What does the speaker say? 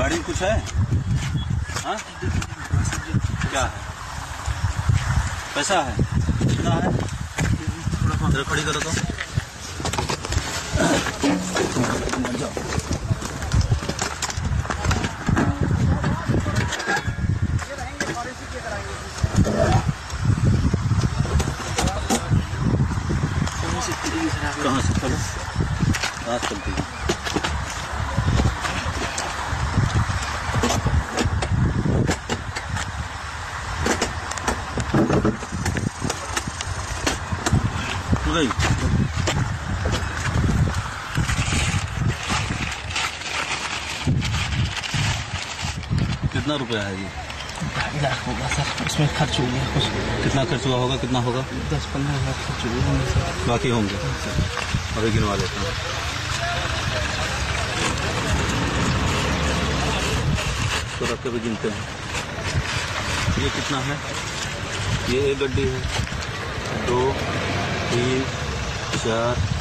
गाड़ी कुछ है? हाँ क्या है? पैसा है? कितना है? थोड़ा खड़ी करो तो। कहाँ से चलो? कहाँ से चलती है? गई कितना रुपया है ये? 2.5 लाख होगा सर, उसमें खर्च हो गया कुछ। कितना खर्च हुआ होगा? कितना होगा? 10-15 लाख खर्च हो गया सर। बाकी होंगे? अभी गिनवा लेता हूँ। तो रख के भी गिनते हैं। ये कितना है? ये एक गड्डी है, 2, 3, 4